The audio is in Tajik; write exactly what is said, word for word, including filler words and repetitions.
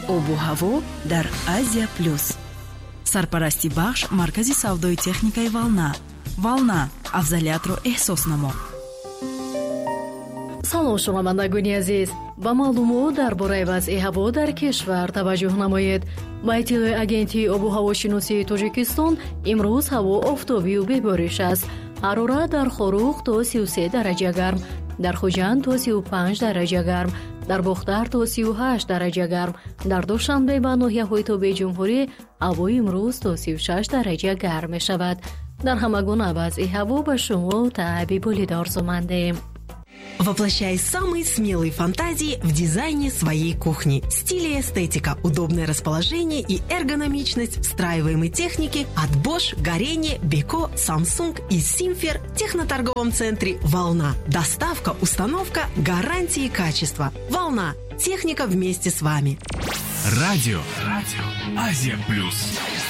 обу ҳаво дар Азия плюс. Сарпарасти бахш маркази савдои техникаи Волна. Волна, афзалиятро эҳсос намо. салом шунавандагони азиз, ба маълумот дар бораи вазъи ҳаво дар кишвар таваҷҷӯҳ намоед. ба иттилои агентии обу ҳавошиносии Тоҷикистон, имрӯз ҳаво офтобию бебориш аст. ҳарорат дар Хорух то сию се дараҷа гарм, дар Хуҷанд то сию панҷ дараҷа гарм, дар Бохтар то сию ҳашт дараҷа гарм, дар Душанбе ба ноҳияҳои Тобеи Ҷумҳурӣ ҳаво имрӯз то сию шаш дараҷа гарм мешавад. Дар ҳама гуна вазъи ҳаво ба шумо таъби болида орзумандем. Воплощай самые смелые фантазии в дизайне своей кухни. Стиль и эстетика, удобное расположение и эргономичность встраиваемой техники от Bosch, Горение, Beko, Samsung и Simfer в техноторговом центре «Волна». Доставка, установка, гарантии качества. «Волна». Техника вместе с вами. Радио. Радио. Азия Плюс.